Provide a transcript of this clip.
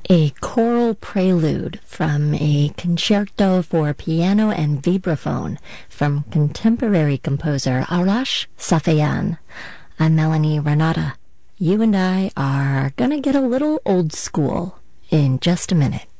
A choral prelude from a concerto for piano and vibraphone from contemporary composer Arash Safeyan. I'm Melanie Renata. You and I are gonna get a little old school in just a minute.